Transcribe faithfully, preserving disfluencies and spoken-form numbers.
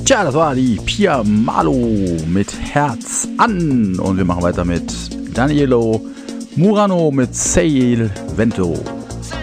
Tja, das war die Pia Malo mit Herz an. Und wir machen weiter mit Danielo Murano mit Sail Vento.